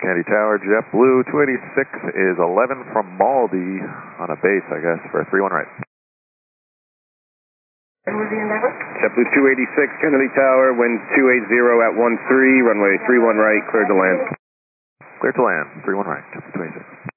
Kennedy Tower, JetBlue 286 is 11 from Maldi on a base, I guess, for 31 right. JetBlue 286, Kennedy Tower, wind 280 at 13, runway 31 right, cleared to land. Cleared to land, 31 right, JetBlue 286.